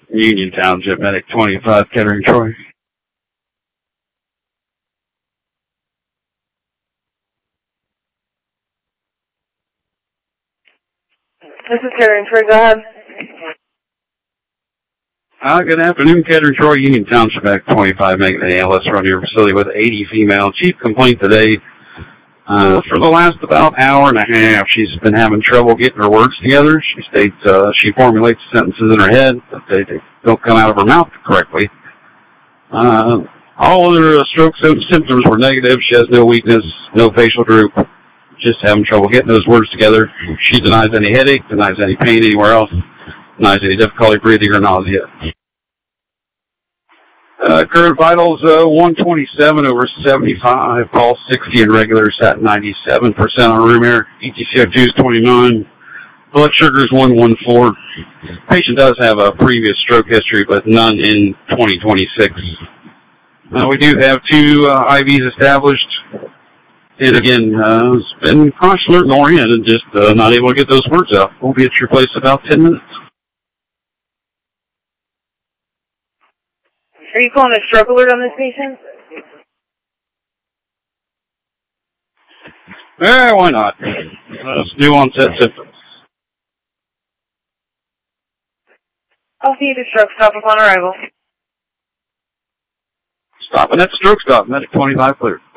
Union Township, Medic 25, Kettering, Troy. This is Kettering, Troy, go ahead. Good afternoon, Kettering, Troy, Union Township, Medic 25, making an ALS run to your facility with 80 female. Chief complaint today. For the last about hour and a half, she's been having trouble getting her words together. She states she formulates sentences in her head, but they don't come out of her mouth correctly. All other stroke symptoms were negative. She has no weakness, no facial droop, just having trouble getting those words together. She denies any headache, denies any pain anywhere else, denies any difficulty breathing or nausea. Current vitals, 127 over 75, pulse 60 and regular, sat 97% on room air, ETCO2 is 29, blood sugar is 114. Patient does have a previous stroke history, but none in 2026. We do have 2 IVs established, and again, it's been conscious, alert, and oriented, just not able to get those words out. We'll be at your place in about 10 minutes. Are you calling a stroke alert on this patient? Why not? It's new onset symptoms. I'll see you to stroke stop upon arrival. Stopping at stroke stop, Medic 25 clear.